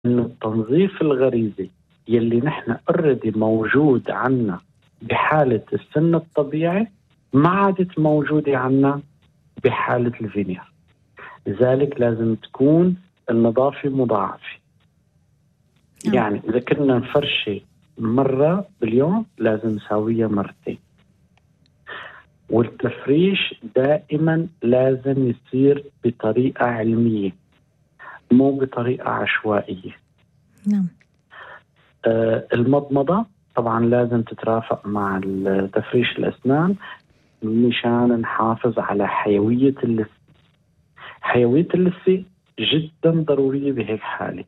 إنه التنظيف الغريزي يلي نحن already موجود عنا بحالة السن الطبيعي ما عادت موجودة عنا بحالة الفينير. لذلك لازم تكون النظافة مضاعفة. يعني إذا كنا نفرشي مرة باليوم لازم نساويها مرتين. والتفريش دائما لازم يصير بطريقة علمية مو بطريقة عشوائية. نعم. المضمضة طبعا لازم تترافق مع تفريش الأسنان مشان نحافظ على حيوية اللثة. حيوية اللثة جدا ضرورية بهيك حالة.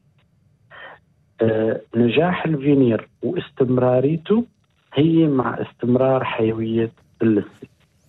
نجاح الفينير واستمراريته هي مع استمرار حيوية اللثة.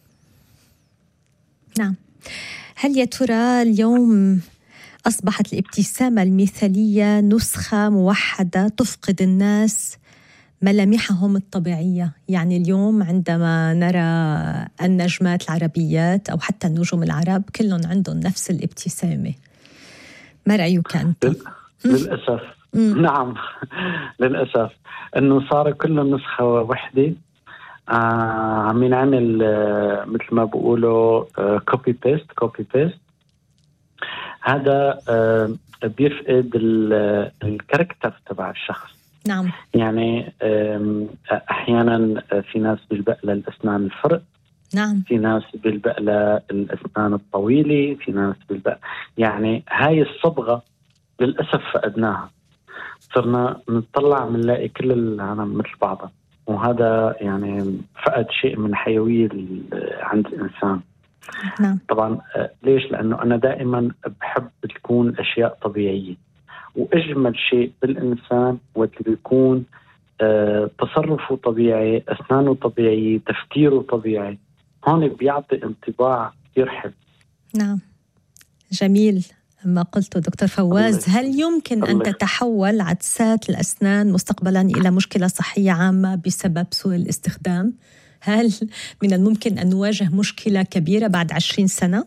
نعم. هل يا ترى اليوم أصبحت الابتسامة المثالية نسخة موحدة تفقد الناس ملامحهم الطبيعية؟ يعني اليوم عندما نرى النجمات العربيات أو حتى النجوم العرب كلهم عندهم نفس الابتسامة. ما رأيك أنت؟ للأسف. نعم للأسف أنه صار كل نسخة وحدة. عم ينعمل مثل ما بقولوا كوبي بيست. هذا بيفقد الكاركتر تبع الشخص. نعم. يعني أحيانا في ناس بيلبق للأسنان الفرق. نعم. في ناس بيلبق للأسنان الطويلة. في ناس بيلبق يعني هاي الصبغة للأسف فقدناها. صرنا نطلع منلاقي كل العالم مثل بعضها، وهذا يعني فقد شيء من حيوية عند الإنسان. نعم. طبعا ليش؟ لأنه أنا دائما بحب تكون الأشياء طبيعية، وأجمل شيء بالإنسان وقت بيكون تصرفه طبيعي، أسنانه طبيعي، تفكيره طبيعي. هون بيعطي انطباع كثير حلو. نعم. جميل ما قلته دكتور فواز. هل يمكن أن تتحول عدسات الأسنان مستقبلا إلى مشكلة صحية عامة بسبب سوء الاستخدام؟ هل من الممكن أن نواجه مشكلة كبيرة بعد 20 سنة؟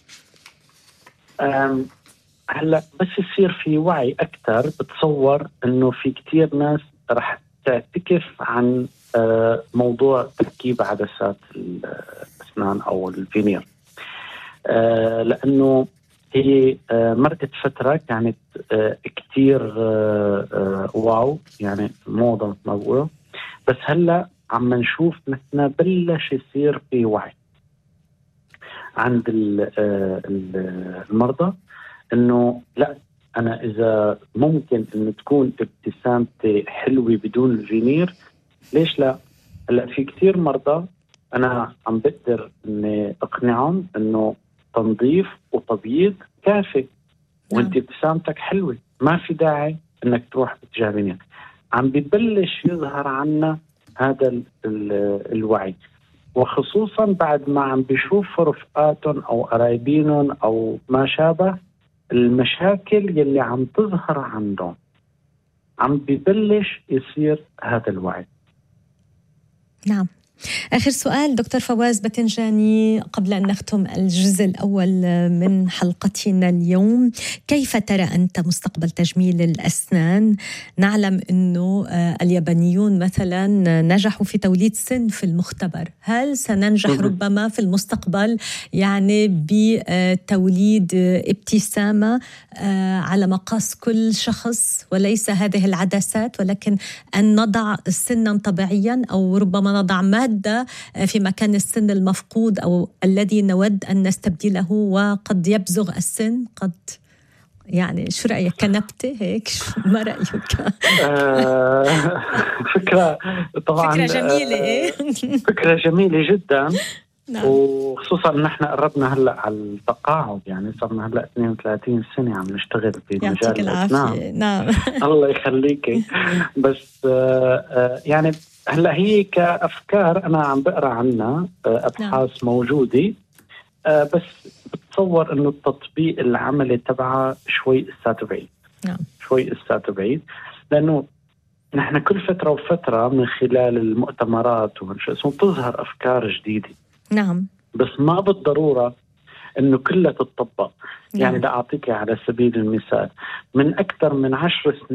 هلا بس يصير في وعي أكثر، بتصور أنه في كتير ناس رح تعتكف عن موضوع تركيب عدسات الأسنان أو الفينير، لأنه هي مرت فترة كانت كتير واو، يعني موضة ما بقوله. بس هلأ عم نشوف مثلنا بلش يصير في وعي عند المرضى انه لا، انا اذا ممكن انه تكون ابتسامتي حلوة بدون الفينير ليش لا؟ هلا في كتير مرضى انا عم بقدر اني اقنعهم انه تنظيف وتبييض كافي وانت ابتسامتك حلوة، ما في داعي انك تروح باتجاه فينير. عم ببلش يظهر عنا هذا الوعي، وخصوصا بعد ما عم بيشوفوا رفقاتهم أو قرايبينهم أو ما شابه المشاكل يلي عم تظهر عندهم، عم ببلش يصير هذا الوعي. نعم. آخر سؤال دكتور فواز بتنجاني قبل أن نختم الجزء الأول من حلقتنا اليوم. كيف ترى أنت مستقبل تجميل الأسنان؟ نعلم أنه اليابانيون مثلا نجحوا في توليد سن في المختبر. هل سننجح ربما في المستقبل يعني بتوليد ابتسامة على مقاس كل شخص وليس هذه العدسات، ولكن أن نضع سنا طبيعيا أو ربما نضع مادة في مكان السن المفقود أو الذي نود أن نستبدله وقد يبزغ السن؟ قد يعني شو رأيك كنبتة هيك؟ ما رأيك؟ فكرة طبعا فكرة جميلة. فكرة جميلة جدا. نعم. وخصوصا نحن قربنا هلا على التقاعد، يعني صرنا هلا 32 سنة عم نشتغل بمجال الأسنان. نعم. الله يخليكي. بس يعني هلا هي كأفكار أنا عم بقرأ عنها أبحاث موجودة، بس بتصور إنه التطبيق العملي تبعها شوي لساته بعيد. نعم. شوي لساته بعيد، لأنه نحن كل فترة وفترة من خلال المؤتمرات تظهر أفكار جديدة. نعم. بس ما بالضرورة انه كلها تتطبق. يعني لا اعطيك على سبيل المثال، من اكثر من 10 سنين